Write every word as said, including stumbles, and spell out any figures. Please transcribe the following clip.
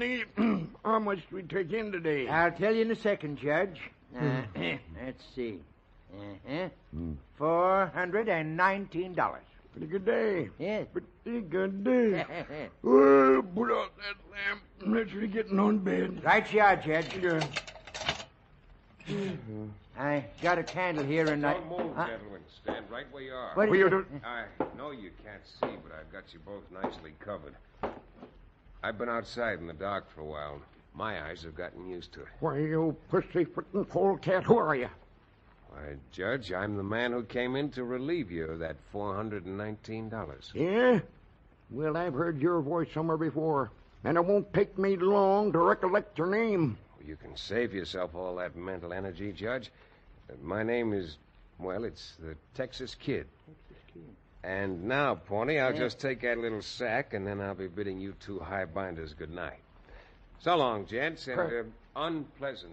Pony, how much do we take in today? I'll tell you in a second, Judge. Uh, let's see. Uh-huh. Hmm. Four hundred and nineteen dollars. Pretty good day. Yes. Pretty good day. Well, put out that lamp. Let's be getting on bed. Right you are, Judge. Yeah. I got a candle here and I... Don't move, uh, gentlemen. Stand right where you are. What Well, is you it? don't... I know you can't see, but I've got you both nicely covered. I've been outside in the dark for a while. My eyes have gotten used to it. Why, you pussyfooting polecat, who are you? Why, Judge, I'm the man who came in to relieve you of that four hundred nineteen dollars. Yeah? Well, I've heard your voice somewhere before, and it won't take me long to recollect your name. You can save yourself all that mental energy, Judge. Uh, My name is, well, it's the Texas Kid. And now, Pawnee, I'll Yeah. just take that little sack, and then I'll be bidding you two high binders good night. So long, gents, and uh, unpleasant